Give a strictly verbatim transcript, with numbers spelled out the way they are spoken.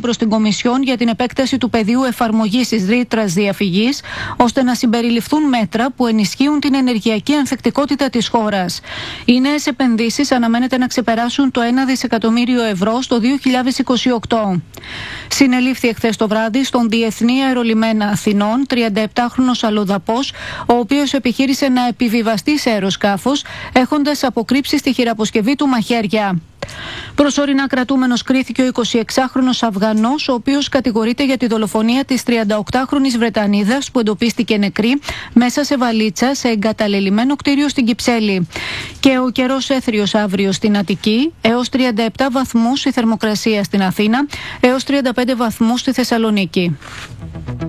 προς την Κομισιόν για την επέκταση του πεδίου εφαρμογής της ρήτρας διαφυγής, ώστε να συμπεριληφθούν μέτρα που ενισχύουν την ενεργειακή ανθεκτικότητα της χώρας. Οι νέες επενδύσεις αναμένεται να ξεπεράσουν το ένα δισεκατομμύριο ευρώ στο δύο χιλιάδες είκοσι οκτώ. Συνελήφθη εχθές το βράδυ στον Διεθνή Αερολιμένα Αθηνών τριανταεπτάχρονος αλλοδαπός, ο οποίος επιχείρησε να επιβιβαστεί σε αεροσκάφος, έχοντας αποκρύψει στη χειραποσκευή του μαχαίρια. Προσωρινά κρατούμενος κρίθηκε ο εικοσιεξάχρονος Αφγανός, ο οποίος κατηγορείται για τη δολοφονία της τριανταοκτάχρονης Βρετανίδας που εντοπίστηκε νεκρή μέσα σε βαλίτσα σε εγκαταλελειμμένο κτίριο στην Κυψέλη. Και ο καιρός έθριος αύριο στην Αττική, έως τριάντα επτά βαθμούς η θερμοκρασία στην Αθήνα, έως τριάντα πέντε βαθμούς στη Θεσσαλονίκη.